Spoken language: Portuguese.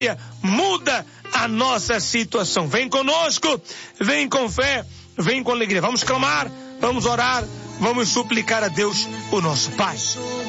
muda a nossa situação. Vem conosco, vem com fé, vem com alegria. Vamos clamar, vamos orar, vamos suplicar a Deus, o nosso Pai.